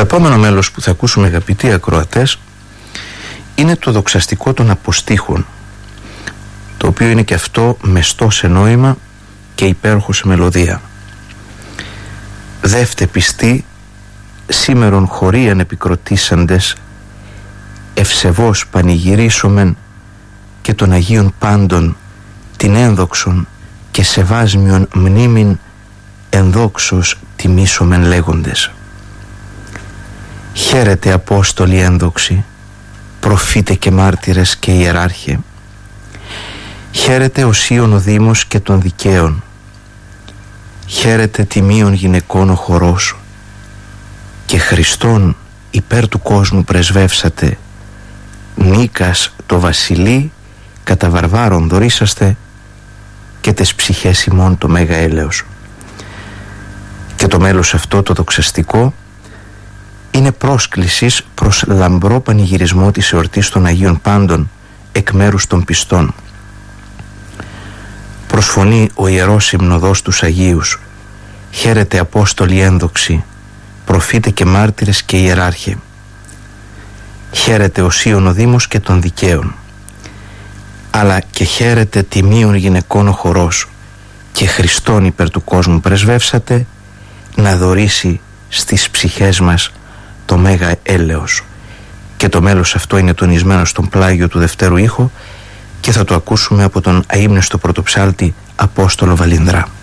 επόμενο μέλος που θα ακούσουμε, αγαπητοί ακροατές, είναι το δοξαστικό των αποστήχων, το οποίο είναι και αυτό μεστό σε νόημα και υπέροχο σε μελωδία. Δεύτε πιστοί, σήμερον χωρίαν επικροτήσαντες, ευσεβώς πανηγυρίσομεν και των Αγίων πάντων την ένδοξον και σεβάσμιον μνήμην ενδόξως τιμήσομεν λέγοντες. Χαίρετε Απόστολοι ένδοξοι, προφήτε και μάρτυρες και ιεράρχε. Χαίρετε οσίων ο Δήμος και των δικαίων. Χαίρετε τιμίων γυναικών ο χορός. Και Χριστόν υπέρ του κόσμου πρεσβεύσατε. Νίκας το βασιλεί κατά βαρβάρων δωρήσαστε και τες ψυχές ημών το μέγα έλεος. Και το μέλος αυτό το δοξαστικό είναι πρόσκλησης προς λαμπρό πανηγυρισμό της εορτής των Αγίων Πάντων εκ μέρους των πιστών. Προσφωνεί ο Ιερός Υμνοδός τους Αγίους. Χαίρετε Απόστολοι ένδοξοι, προφήτε και μάρτυρες και ιεράρχε. Χαίρετε οσίων ο Δήμος και των δικαίων. Αλλά και χαίρετε τιμίων γυναικών ο χορός. Και Χριστόν υπέρ του κόσμου πρεσβεύσατε, να δωρήσει στις ψυχές μας το μέγα έλεος. Και το μέλος αυτό είναι τονισμένο στον πλάγιο του δευτέρου ήχου και θα το ακούσουμε από τον αείμνηστο πρωτοψάλτη Απόστολο Βαλινδρά.